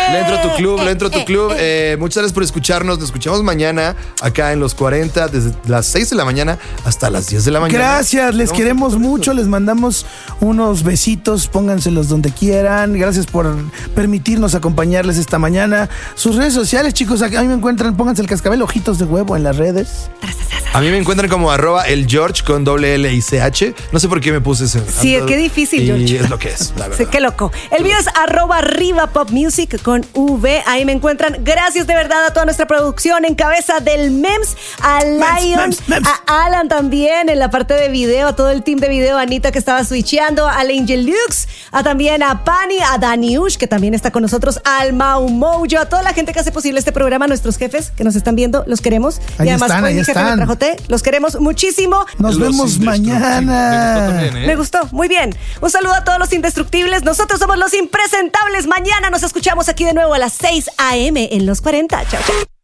Le entro a tu club. Muchas gracias por escucharnos. Nos escuchamos mañana acá en Los 40, desde las 6 de la mañana hasta las 10 de la mañana. Gracias, les queremos mucho. Les mandamos unos besitos. Pónganselos donde quieran. Gracias por permitirnos acompañarles esta mañana. Sus redes sociales, chicos, a mí me encuentran, pónganse el cascabel Ojitos de Huevo en las redes. A mí me encuentran como @elgeorge con doble L-I-C-H. No sé por qué me puse ese. Sí, qué difícil, George. Y es lo que es, la verdad. Sí, qué loco. El mío es @RivaPopMusic con V. Ahí me encuentran. Gracias de verdad a toda nuestra producción en cabeza del Mems, a Lion, a Alan también en la parte de video, a todo el team de video, a Anita que estaba switcheando, al Angel Lux, también a Pani, a Daniush que también está con nosotros, al Mau Mojo, a toda la gente que hace posible este programa, nuestros jefes que nos están viendo, los queremos. Ahí y además están, hoy ahí mi jefe están. me trajo té, los queremos muchísimo. Nos vemos mañana. Me gustó, muy bien. Un saludo a todos los indestructibles. Nosotros somos los impresentables. Mañana nos escuchamos aquí de nuevo a las 6 a.m. en Los 40. Chao, chao.